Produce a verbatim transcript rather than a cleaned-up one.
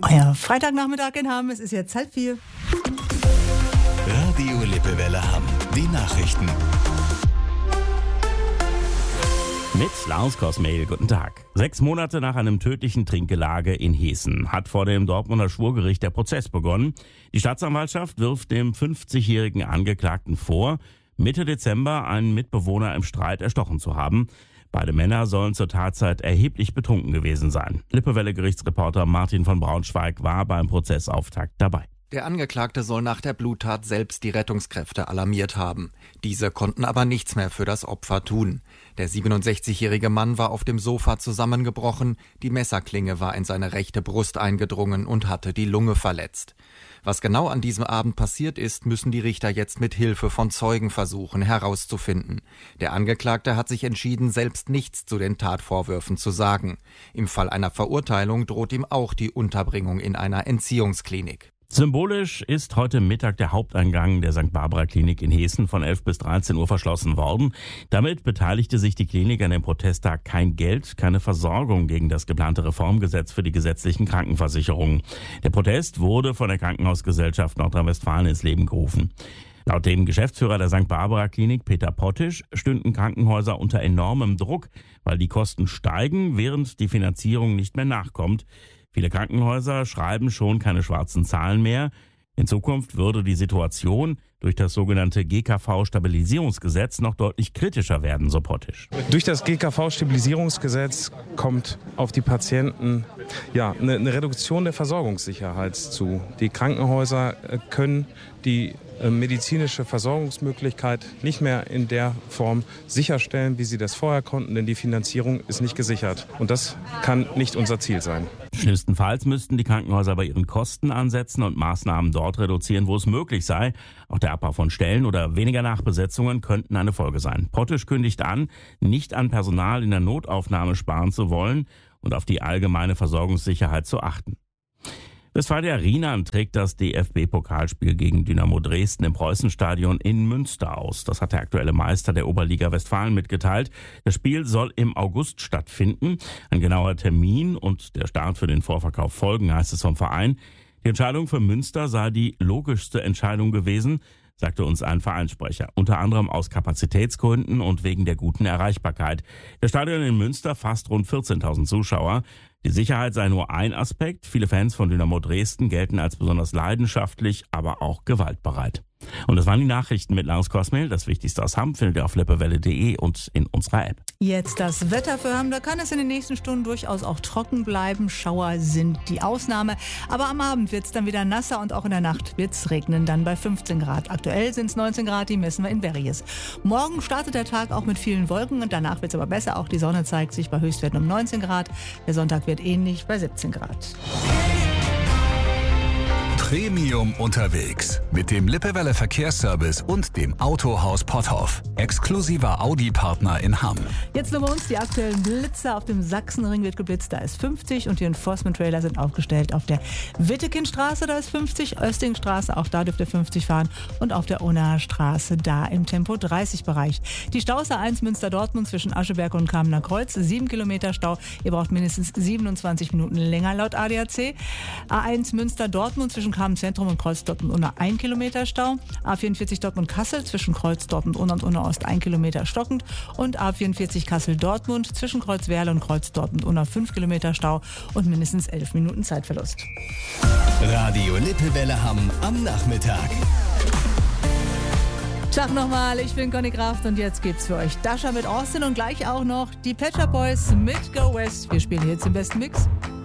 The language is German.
Euer Freitagnachmittag in Hamm, es ist jetzt halb vier. Radio Lippewelle Hamm, die Nachrichten. Mit Lars Kosmehl, guten Tag. Sechs Monate nach einem tödlichen Trinkgelage in Heßen hat vor dem Dortmunder Schwurgericht der Prozess begonnen. Die Staatsanwaltschaft wirft dem fünfzigjährigen Angeklagten vor, Mitte Dezember einen Mitbewohner im Streit erstochen zu haben. Beide Männer sollen zur Tatzeit erheblich betrunken gewesen sein. Lippewelle-Gerichtsreporter Martin von Braunschweig war beim Prozessauftakt dabei. Der Angeklagte soll nach der Bluttat selbst die Rettungskräfte alarmiert haben. Diese konnten aber nichts mehr für das Opfer tun. Der siebenundsechzigjährige Mann war auf dem Sofa zusammengebrochen, die Messerklinge war in seine rechte Brust eingedrungen und hatte die Lunge verletzt. Was genau an diesem Abend passiert ist, müssen die Richter jetzt mit Hilfe von Zeugen versuchen herauszufinden. Der Angeklagte hat sich entschieden, selbst nichts zu den Tatvorwürfen zu sagen. Im Fall einer Verurteilung droht ihm auch die Unterbringung in einer Entziehungsklinik. Symbolisch ist heute Mittag der Haupteingang der Sankt Barbara Klinik in Heßen von elf bis dreizehn Uhr verschlossen worden. Damit beteiligte sich die Klinik an dem Protesttag kein Geld, keine Versorgung gegen das geplante Reformgesetz für die gesetzlichen Krankenversicherungen. Der Protest wurde von der Krankenhausgesellschaft Nordrhein-Westfalen ins Leben gerufen. Laut dem Geschäftsführer der Sankt Barbara Klinik, Peter Pottisch, stünden Krankenhäuser unter enormem Druck, weil die Kosten steigen, während die Finanzierung nicht mehr nachkommt. Viele Krankenhäuser schreiben schon keine schwarzen Zahlen mehr. In Zukunft würde die Situation durch das sogenannte G K V-Stabilisierungsgesetz noch deutlich kritischer werden, so Pottisch. Durch das G K V-Stabilisierungsgesetz kommt auf die Patienten ja, eine, eine Reduktion der Versorgungssicherheit zu. Die Krankenhäuser können die äh, medizinische Versorgungsmöglichkeit nicht mehr in der Form sicherstellen, wie sie das vorher konnten, denn die Finanzierung ist nicht gesichert. Und das kann nicht unser Ziel sein. Schlimmstenfalls müssten die Krankenhäuser bei ihren Kosten ansetzen und Maßnahmen dort reduzieren, wo es möglich sei. Auch der Abbau von Stellen oder weniger Nachbesetzungen könnten eine Folge sein. Pottisch kündigt an, nicht an Personal in der Notaufnahme sparen zu wollen und auf die allgemeine Versorgungssicherheit zu achten. Westfalia Rienan trägt das D F B-Pokalspiel gegen Dynamo Dresden im Preußenstadion in Münster aus. Das hat der aktuelle Meister der Oberliga Westfalen mitgeteilt. Das Spiel soll im August stattfinden. Ein genauer Termin und der Start für den Vorverkauf folgen, heißt es vom Verein. Die Entscheidung für Münster sei die logischste Entscheidung gewesen, sagte uns ein Vereinssprecher. Unter anderem aus Kapazitätsgründen und wegen der guten Erreichbarkeit. Das Stadion in Münster fasst rund vierzehntausend Zuschauer. Die Sicherheit sei nur ein Aspekt. Viele Fans von Dynamo Dresden gelten als besonders leidenschaftlich, aber auch gewaltbereit. Und das waren die Nachrichten mit Lars Kosmehl. Das Wichtigste aus Hamm findet ihr auf lippewelle punkt de und in unserer App. Jetzt das Wetter für Hamm. Da kann es in den nächsten Stunden durchaus auch trocken bleiben. Schauer sind die Ausnahme. Aber am Abend wird es dann wieder nasser und auch in der Nacht wird es regnen, dann bei fünfzehn Grad. Aktuell sind es neunzehn Grad, die messen wir in Berries. Morgen startet der Tag auch mit vielen Wolken und danach wird es aber besser. Auch die Sonne zeigt sich bei Höchstwerten um neunzehn Grad. Der Sonntag wird ähnlich bei siebzehn Grad. Premium unterwegs mit dem Lippewelle Verkehrsservice und dem Autohaus Potthoff. Exklusiver Audi-Partner in Hamm. Jetzt nur bei uns die aktuellen Blitzer. Auf dem Sachsenring wird geblitzt, da ist fünfzig und die Enforcement-Trailer sind aufgestellt auf der Wittekindstraße, da ist fünfzig, Östingstraße, auch da dürft ihr fünfzig fahren und auf der Unnaher Straße, da im Tempo dreißig Bereich. Die Staus A eins Münster-Dortmund zwischen Ascheberg und Kamener Kreuz, sieben Kilometer Stau. Ihr braucht mindestens siebenundzwanzig Minuten länger laut A D A C. A eins Münster-Dortmund zwischen Zentrum und Kreuz Dortmund-Unna ein Kilometer Stau. A vierundvierzig Dortmund-Kassel zwischen Kreuz Dortmund-Unna und Unna-Ost ein Kilometer stockend. Und A vierundvierzig Kassel-Dortmund zwischen Kreuz Werle und Kreuz Dortmund-Unna fünf Kilometer Stau und mindestens elf Minuten Zeitverlust. Radio Lippewelle Hamm am Nachmittag. Tag nochmal, ich bin Conny Kraft und jetzt gibt's für euch Dasha mit Austin und gleich auch noch die Pet Shop Boys mit Go West. Wir spielen jetzt im besten Mix.